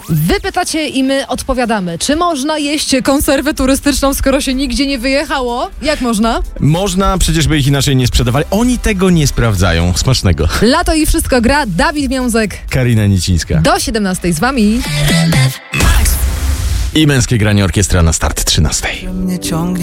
Wy pytacie i my odpowiadamy. Czy można jeść konserwę turystyczną, skoro się nigdzie nie wyjechało? Jak można? Można, przecież by ich inaczej nie sprzedawali. Oni tego nie sprawdzają. Smacznego. Lato i wszystko gra. Dawid Miązek. Karina Nicińska. Do 17 z wami. I męskie granie orkiestra na start 13. Mnie ciągnie